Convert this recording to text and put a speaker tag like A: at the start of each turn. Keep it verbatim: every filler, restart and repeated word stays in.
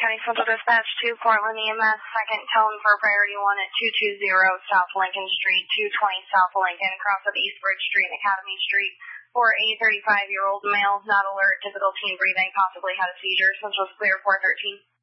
A: County Central Dispatch to Portland E M S, second tone for priority one at two two zero South Lincoln Street, two twenty South Lincoln, across of East Bridge Street and Academy Street, for a thirty-five-year-old male, not alert, difficulty in breathing, possibly had a seizure. Central's clear, four thirteen.